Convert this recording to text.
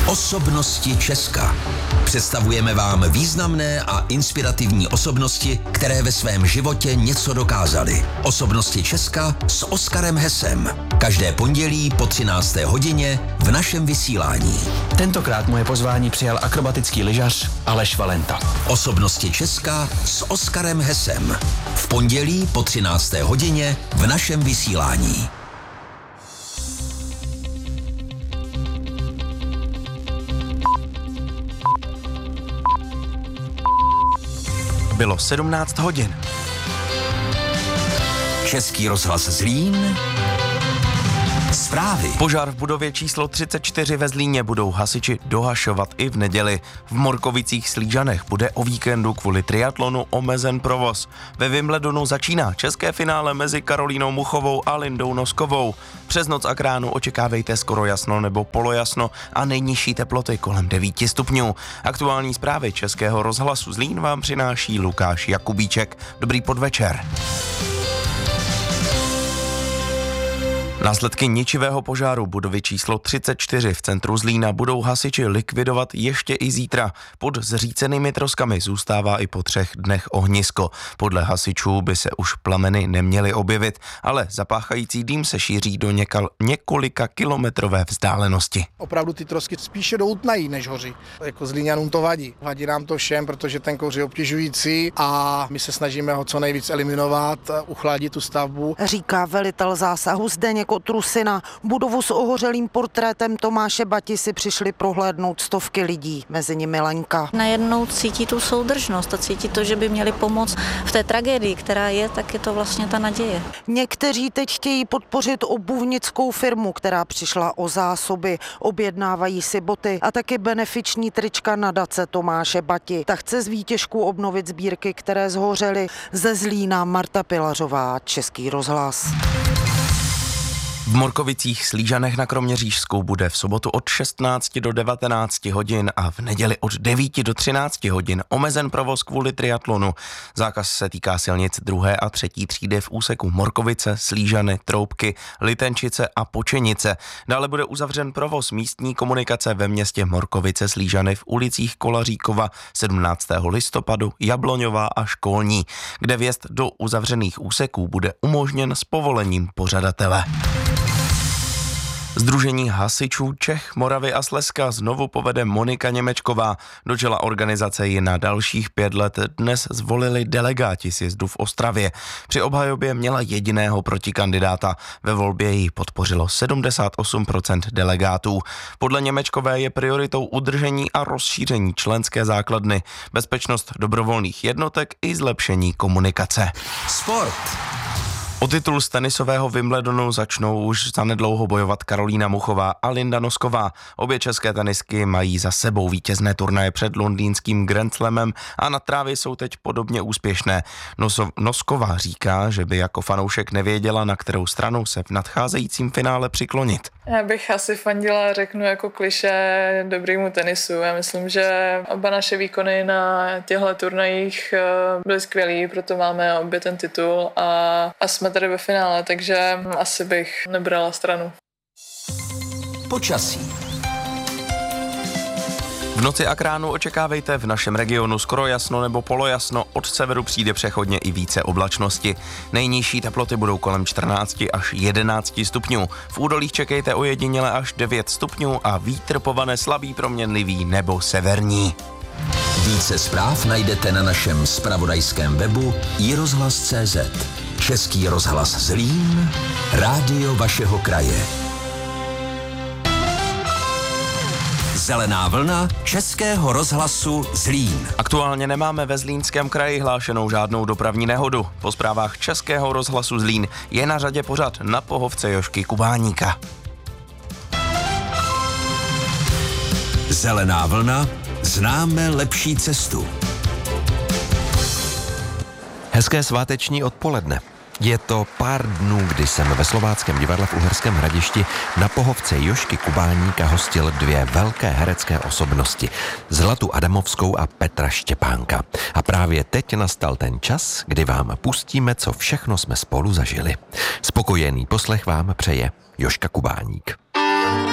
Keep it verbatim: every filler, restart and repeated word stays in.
Osobnosti Česka. Představujeme vám významné a inspirativní osobnosti, které ve svém životě něco dokázaly. Osobnosti Česka s Oskarem Hesem. Každé pondělí po třinácté hodině v našem vysílání. Tentokrát moje pozvání přijal akrobatický lyžař Aleš Valenta. Osobnosti Česka s Oskarem Hesem. V pondělí po třinácté hodině v našem vysílání. Bylo sedmnáct hodin. Český rozhlas Zlín. Zprávy. Požár v budově číslo třicet čtyři ve Zlíně budou hasiči dohašovat i v neděli. V Morkovicích Slížanech bude o víkendu kvůli triatlonu omezen provoz. Ve Wimbledonu začíná české finále mezi Karolínou Muchovou a Lindou Noskovou. Přes noc a k ránu očekávejte skoro jasno nebo polojasno a nejnižší teploty kolem devíti stupňů. Aktuální zprávy Českého rozhlasu Zlín vám přináší Lukáš Jakubíček. Dobrý podvečer. Následky ničivého požáru budovy číslo třicet čtyři v centru Zlína budou hasiči likvidovat ještě i zítra. Pod zřícenými troskami zůstává i po třech dnech ohnisko. Podle hasičů by se už plameny neměly objevit, ale zapáchající dým se šíří do někal, několika kilometrové vzdálenosti. Opravdu ty trosky spíše doutnají, než hoří. Jako Zlíňanům to vadí. Vadí nám to všem, protože ten kouř je obtěžující a my se snažíme ho co nejvíc eliminovat, uchladit tu stavbu. Říká velitel zásahu Zdeněk Trusina. Budovu s ohořelým portrétem Tomáše Bati si přišli prohlédnout stovky lidí, mezi nimi Lenka. Najednou cítí tu soudržnost a cítí to, že by měli pomoct v té tragédii, která je, tak je to vlastně ta naděje. Někteří teď chtějí podpořit obuvnickou firmu, která přišla o zásoby, objednávají si boty a taky benefiční trička nadace Tomáše Bati. Ta chce z výtěžků obnovit sbírky, které zhořely. Ze Zlína Marta Pilařová, Český rozhlas. V Morkovicích Slížanech na Kroměřížsku bude v sobotu od šestnácti do devatenácti hodin a v neděli od devíti do třinácti hodin omezen provoz kvůli triatlonu. Zákaz se týká silnic druhé a třetí třídy v úseku Morkovice, Slížany, Troubky, Litenčice a Počenice. Dále bude uzavřen provoz místní komunikace ve městě Morkovice Slížany v ulicích Kolaříkova sedmnáctého listopadu, Jabloňová a Školní, kde vjezd do uzavřených úseků bude umožněn s povolením pořadatele. Sdružení hasičů Čech, Moravy a Slezska znovu povede Monika Němečková. Do čela organizace ji na dalších pět let dnes zvolili delegáti sjezdu v Ostravě. Při obhajobě měla jediného protikandidáta. Ve volbě ji podpořilo sedmdesát osm procent delegátů. Podle Němečkové je prioritou udržení a rozšíření členské základny, bezpečnost dobrovolných jednotek i zlepšení komunikace. Sport. O titul z tenisového Wimbledonu začnou už zanedlouho bojovat Karolína Muchová a Linda Nosková. Obě české tenistky mají za sebou vítězné turnaje před londýnským Grand Slamem a na trávě jsou teď podobně úspěšné. Noso- Nosková říká, že by jako fanoušek nevěděla, na kterou stranu se v nadcházejícím finále přiklonit. Já bych asi fandila, řeknu jako klišé, dobrýmu tenisu. Já myslím, že oba naše výkony na těchto turnajích byly skvělý, proto máme obě ten titul a, a jsme tady ve finále, takže asi bych nebrala stranu. Počasí. V noci a k ránu očekávejte v našem regionu skoro jasno nebo polojasno, od severu přijde přechodně i více oblačnosti. Nejnižší teploty budou kolem čtrnácti až jedenácti stupňů. V údolích čekejte ojediněle až devět stupňů a vítr povane slabý proměnlivý nebo severní. Více zpráv najdete na našem zpravodajském webu i rozhlas tečka cé zet. Český rozhlas Zlín, rádio vašeho kraje. Zelená vlna Českého rozhlasu Zlín. Aktuálně nemáme ve Zlínském kraji hlášenou žádnou dopravní nehodu. Po zprávách Českého rozhlasu Zlín je na řadě pořad Na pohovce Jožky Kubáníka. Zelená vlna, známe lepší cestu. Hezké sváteční odpoledne. Je to pár dnů, kdy jsem ve Slováckém divadle v Uherském Hradišti na pohovce Jožky Kubáníka hostil dvě velké herecké osobnosti, Zlatu Adamovskou a Petra Štěpánka. A právě teď nastal ten čas, kdy vám pustíme, co všechno jsme spolu zažili. Spokojený poslech vám přeje Jožka Kubáník.